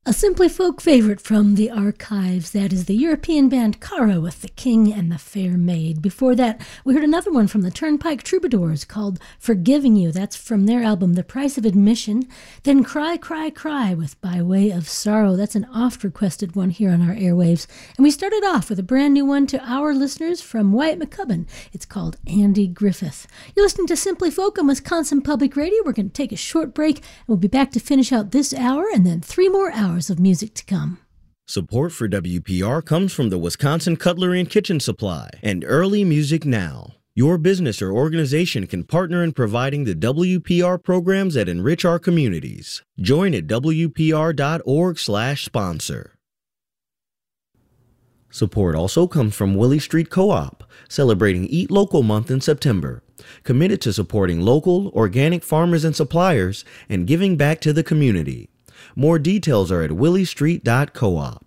A Simply Folk favorite from the archives, that is the European band Cara with The King and the Fair Maid. Before that, we heard another one from the Turnpike Troubadours called Forgiving You. That's from their album The Price of Admission. Then Cry, Cry, Cry with By Way of Sorrow. That's an oft-requested one here on our airwaves. And we started off with a brand new one to our listeners from Wyatt McCubbin. It's called Andy Griffith. You're listening to Simply Folk on Wisconsin Public Radio. We're going to take a short break, and we'll be back to finish out this hour and then 3 more hours of music to come. Support for WPR comes from the Wisconsin Cutlery and Kitchen Supply and Early Music Now. Your business or organization can partner in providing the WPR programs that enrich our communities. Join at WPR.org/sponsor. Support also comes from Willie Street Co-op, celebrating Eat Local Month in September. Committed to supporting local, organic farmers and suppliers and giving back to the community. More details are at williestreet.coop.